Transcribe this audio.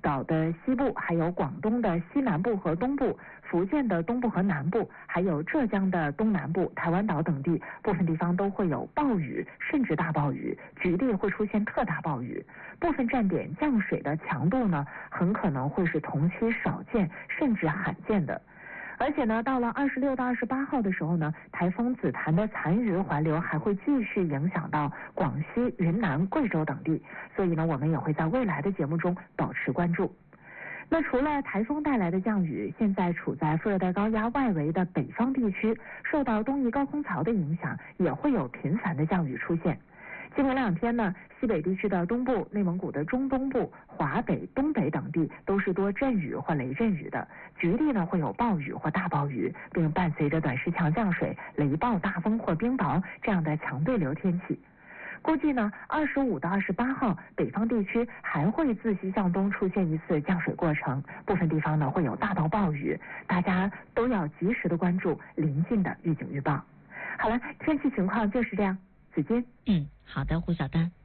岛的西部，还有广东的西南部和东部，福建的东部和南部，还有浙江的东南部、台湾岛等地，部分地方都会有暴雨，甚至大暴雨，局地会出现特大暴雨。部分站点降水的强度呢，很可能会是同期少见甚至罕见的。而且呢，到了26到28号的时候呢，台风紫檀的残余环流还会继续影响到广西、云南、贵州等地，所以呢，我们也会在未来的节目中保持关注。那除了台风带来的降雨，现在处在副热带高压外围的北方地区，受到东移高空槽的影响，也会有频繁的降雨出现。今明2天呢，西北地区的东部、内蒙古的中东部、华北、东北等地都是多阵雨或雷阵雨的，局地呢会有暴雨或大暴雨，并伴随着短时强降水、雷暴、大风或冰雹这样的强对流天气。估计呢，25到28号，北方地区还会自西向东出现一次降水过程，部分地方呢会有大到暴雨，大家都要及时的关注临近的预警预报。好了，天气情况就是这样。子君， 好的，胡晓丹。